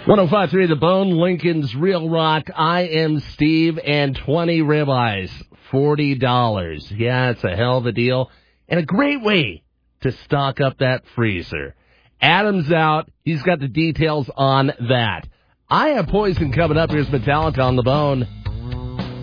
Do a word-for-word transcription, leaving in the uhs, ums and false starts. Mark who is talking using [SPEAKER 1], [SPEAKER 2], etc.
[SPEAKER 1] one oh five point three The Bone, Lincoln's Real Rock. I am Steve, and twenty ribeyes, forty dollars. Yeah, it's a hell of a deal and a great way to stock up that freezer. Adam's out. He's got the details on that. I have Poison coming up. Here's Metallica on The Bone.